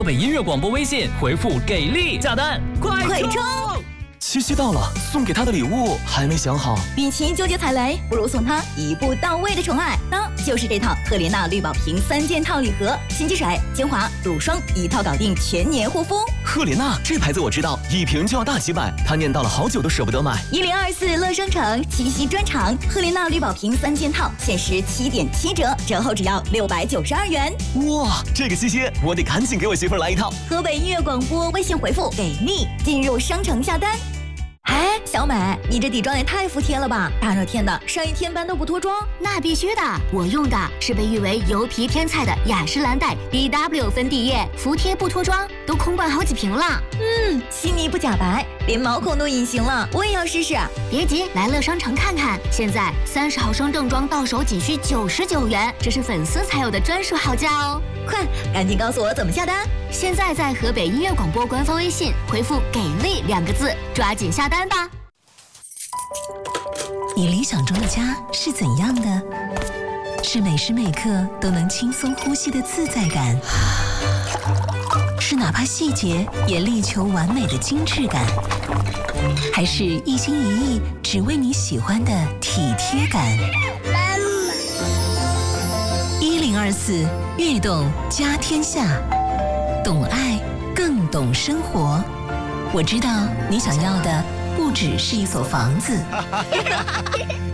河北音乐广播微信回复“给力”下单，快冲！ 七夕到了，送给他的礼物还没想好。 与其纠结踩雷，不如送他一步到位的宠爱，那就是这套赫莲娜绿宝瓶3件套礼盒，洗洁水、精华、乳霜一套搞定，全年护肤。 赫莲娜这牌子我知道，一瓶就要大几百，他念叨了好久都舍不得买。 1024乐商城七夕专场，赫莲娜绿宝瓶3件套限时7.7折，折后只要692元。 哇，这个七夕我得赶紧给我媳妇来一套。 河北音乐广播微信回复“给力”进入商城下单。哎，小美，你这底妆也太服帖了吧！大热天的，上一天班都不脱妆？ 那必须的，我用的是被誉为油皮天菜的雅诗兰黛 BW 粉底液，服帖不脱妆，都空灌好几瓶了。 细腻不假白，连毛孔都隐形了，我也要试试。 别急，来乐商城看看，现在30毫升正装到手仅需99元，这是粉丝才有的专属好价哦！ 快，赶紧告诉我怎么下单。 现在在河北音乐广播官方微信回复“给力”2个字，抓紧下单吧。 你理想中的家是怎样的？是每时每刻都能轻松呼吸的自在感，是哪怕细节也力求完美的精致感，还是一心一意只为你喜欢的体贴感？1024悦动家天下，懂爱更懂生活。我知道你想要的不只是一所房子。